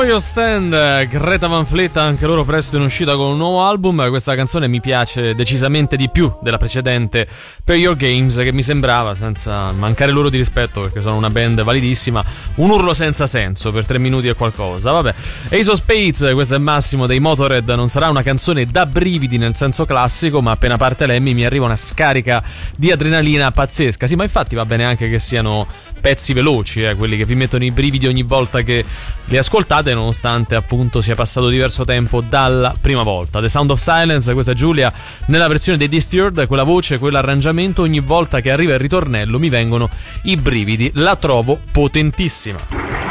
Your Stand, Greta Van Fleet, anche loro presto in uscita con un nuovo album. Questa canzone mi piace decisamente di più della precedente, Per Your Games, che mi sembrava, senza mancare loro di rispetto perché sono una band validissima, un urlo senza senso per 3 minuti e qualcosa. Vabbè, Ace of Spades, questo è Massimo dei Motorhead. Non sarà una canzone da brividi nel senso classico, ma appena parte Lemmy mi arriva una scarica di adrenalina pazzesca. Sì, ma infatti va bene anche che siano pezzi veloci, quelli che vi mettono i brividi ogni volta che li ascoltate, nonostante appunto sia passato diverso tempo dalla prima volta. The Sound of Silence, questa è Giulia nella versione dei Disturbed, quella voce, quell'arrangiamento, ogni volta che arriva il ritornello mi vengono i brividi, la trovo potentissima.